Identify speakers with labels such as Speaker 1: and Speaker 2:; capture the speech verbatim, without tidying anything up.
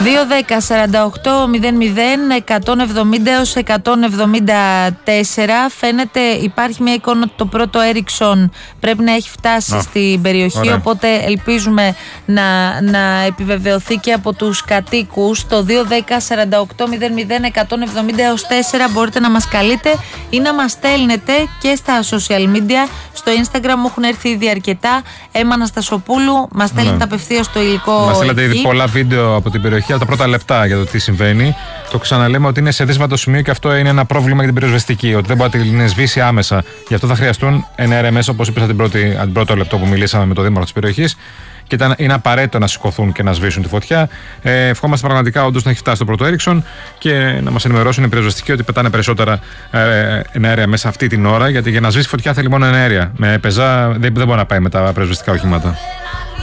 Speaker 1: δύο δέκα σαράντα οκτώ μηδέν μηδέν εκατόν εβδομήντα έως εκατόν εβδομήντα τέσσερα. Φαίνεται υπάρχει μια εικόνα ότι το πρώτο Έριξον πρέπει να έχει φτάσει oh. στην περιοχή. Ωραία. Οπότε ελπίζουμε να, να επιβεβαιωθεί και από τους κατοίκους. Το δύο δέκα σαράντα οκτώ μηδέν μηδέν εκατόν εβδομήντα έως τέσσερα μπορείτε να μας καλείτε ή να μας στέλνετε και στα social media. Στο Instagram μου έχουν έρθει ήδη αρκετά. Έμα Αναστασοπούλου, μας στέλνετε ναι. απευθείας το υλικό.
Speaker 2: Μας στέλνετε ήδη πολλά βίντεο από την περιοχή, από τα πρώτα λεπτά για το τι συμβαίνει. Το ξαναλέμε ότι είναι σε δύσβατο σημείο και αυτό είναι ένα πρόβλημα για την πυροσβεστική. Ότι δεν μπορεί να την σβήσει άμεσα. Γι' αυτό θα χρειαστούν εννέα μέσα, όπως είπες από το πρώτο λεπτό που μιλήσαμε με τον δήμαρχο της περιοχής. Και ήταν, είναι απαραίτητο να σηκωθούν και να σβήσουν τη φωτιά. Ε, ευχόμαστε πραγματικά όντως να έχει φτάσει το πρώτο Έριξον και να μας ενημερώσουν οι πυροσβεστικοί ότι πετάνε περισσότερα ε, εναέρια μέσα αυτή την ώρα. Γιατί για να σβήσει φωτιά θέλει μόνο εναέρια. Με πεζά δεν, δεν μπορεί να πάει με τα πυροσβεστικά οχήματα.